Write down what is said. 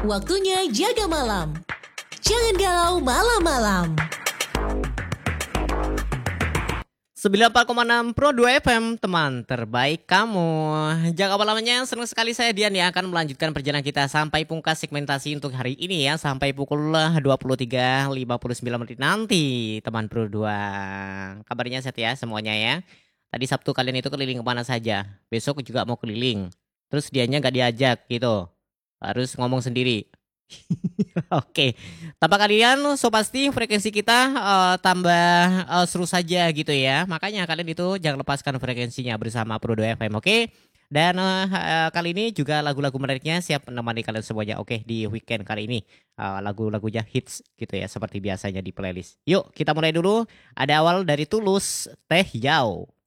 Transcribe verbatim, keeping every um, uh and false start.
Waktunya jaga malam. Jangan galau malam-malam. sembilan puluh empat koma enam Pro dua F M, teman terbaik kamu. Jaga malamnya, senang sekali saya Dian ya akan melanjutkan perjalanan kita sampai pungkas segmentasi untuk hari ini ya. Sampai pukul dua puluh tiga lewat lima puluh sembilan menit nanti, teman Pro dua. Kabarnya sehat ya semuanya ya. Tadi Sabtu kalian itu keliling kemana saja? Besok juga mau keliling. Terus dianya nggak diajak gitu. Harus ngomong sendiri. Oke, tanpa kalian so pasti frekuensi kita eh, tambah eh, seru saja gitu ya. Makanya kalian itu jangan lepaskan frekuensinya bersama Pro dua F M, oke? Dan eh, eh, kali ini juga lagu-lagu menariknya siap menemani kalian semuanya, oke? Di weekend kali ini Eh, lagu-lagunya hits gitu ya seperti biasanya di playlist. Yuk kita mulai dulu. Ada awal dari Tulus, Teh Yao.